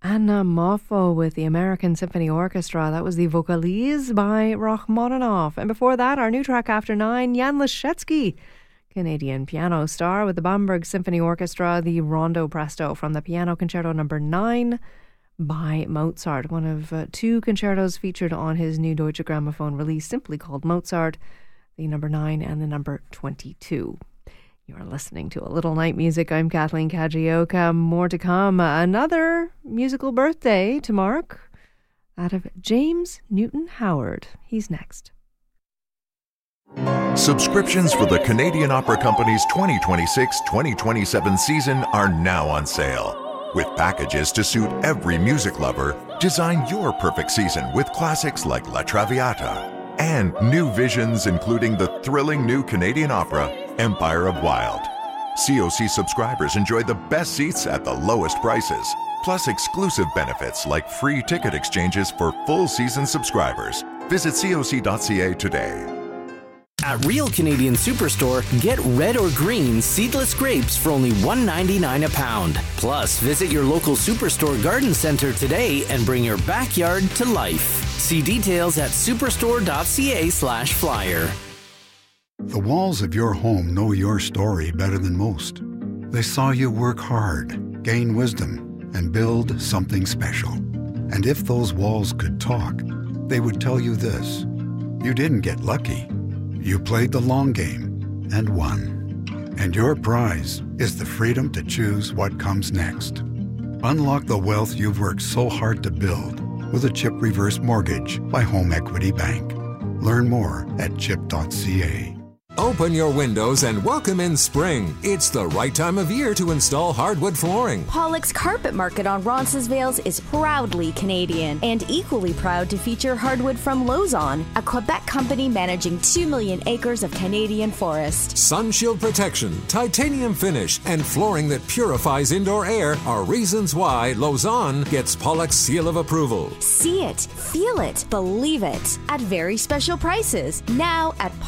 Anna Moffo with the American Symphony Orchestra. That was the Vocalise by Rachmaninoff. And before that, our new track after 9, Jan Leschetski, Canadian piano star with the Bamberg Symphony Orchestra, the Rondo Presto from the Piano Concerto No. 9 by Mozart. One of 2 concertos featured on his new Deutsche Grammophon release, simply called Mozart, the No. 9 and the No. 22. You're listening to A Little Night Music. I'm Kathleen Kajioka. More to come. Another musical birthday to mark. That of James Newton Howard. He's next. Subscriptions for the Canadian Opera Company's 2026-2027 season are now on sale. With packages to suit every music lover, design your perfect season with classics like La Traviata and new visions including the thrilling new Canadian opera, Empire of Wild. COC subscribers enjoy the best seats at the lowest prices, plus exclusive benefits like free ticket exchanges for full season subscribers. Visit coc.ca today. At Real Canadian Superstore, get red or green seedless grapes for only $1.99 a pound. Plus, visit your local Superstore garden center today and bring your backyard to life. See details at superstore.ca/flyer. The walls of your home know your story better than most. They saw you work hard, gain wisdom, and build something special. And if those walls could talk, they would tell you this: you didn't get lucky. You played the long game and won. And your prize is the freedom to choose what comes next. Unlock the wealth you've worked so hard to build with a CHIP reverse mortgage by Home Equity Bank. Learn more at chip.ca. Open your windows and welcome in spring. It's the right time of year to install hardwood flooring. Pollock's Carpet Market on Roncesvalles is proudly Canadian and equally proud to feature hardwood from Lauson, a Quebec company managing 2 million acres of Canadian forest. Sunshield protection, titanium finish, and flooring that purifies indoor air are reasons why Lauson gets Pollock's seal of approval. See it, feel it, believe it at very special prices now at